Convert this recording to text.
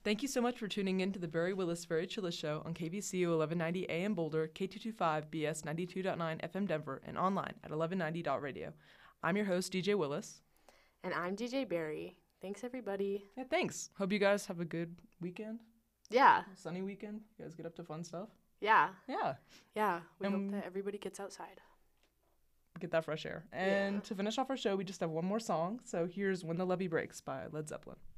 Thank you so much for tuning in to the Barry Willis Very Chillis Show on KVCU 1190 AM Boulder, K225 BS 92.9 FM Denver, and online at 1190.radio. I'm your host, DJ Willis. And I'm DJ Barry. Thanks, everybody. Yeah, thanks. Hope you guys have a good weekend. Yeah. Sunny weekend. You guys get up to fun stuff? Yeah. Yeah. Yeah. We hope that everybody gets outside. Get that fresh air. And to finish off our show, we just have one more song. So here's When the Levee Breaks by Led Zeppelin.